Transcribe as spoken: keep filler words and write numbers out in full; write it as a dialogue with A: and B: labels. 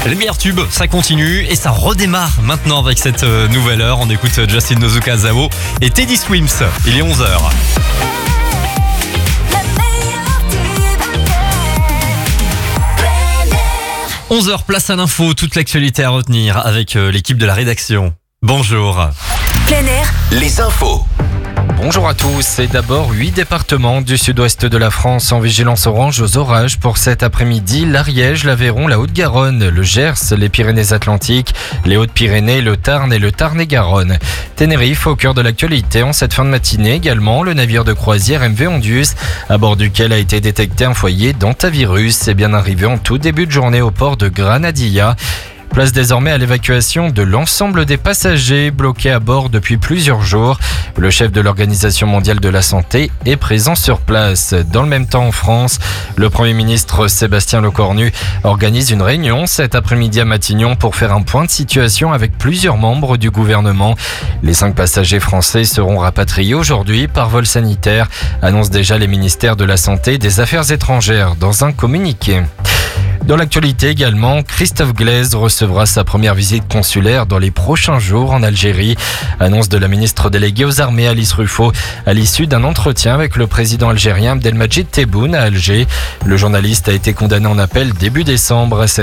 A: Les meilleurs tubes, ça continue et ça redémarre maintenant avec cette nouvelle heure. On écoute Justin Nozuka, Zao et Teddy Swims. Il est onze heures. onze heures, place à l'info, toute l'actualité à retenir avec l'équipe de la rédaction. Bonjour.
B: Plein air,
C: les infos.
D: Bonjour à tous, et d'abord huit départements du sud-ouest de la France en vigilance orange aux orages pour cet après-midi. L'Ariège, l'Aveyron, la Haute-Garonne, le Gers, les Pyrénées-Atlantiques, les Hautes-Pyrénées, le Tarn et le Tarn-et-Garonne. Tenerife au cœur de l'actualité en cette fin de matinée également, le navire de croisière M V Ondius, à bord duquel a été détecté un foyer d'hantavirus, est bien arrivé en tout début de journée au port de Granadilla. Place désormais à l'évacuation de l'ensemble des passagers bloqués à bord depuis plusieurs jours. Le chef de l'Organisation mondiale de la santé est présent sur place. Dans le même temps en France, le Premier ministre Sébastien Lecornu organise une réunion cet après-midi à Matignon pour faire un point de situation avec plusieurs membres du gouvernement. Les cinq passagers français seront rapatriés aujourd'hui par vol sanitaire, annoncent déjà les ministères de la Santé et des Affaires étrangères dans un communiqué. Dans l'actualité également, Christophe Glaise recevra sa première visite consulaire dans les prochains jours en Algérie. Annonce de la ministre déléguée aux armées Alice Ruffo à l'issue d'un entretien avec le président algérien Abdelmadjid Tebboune à Alger. Le journaliste a été condamné en appel début décembre.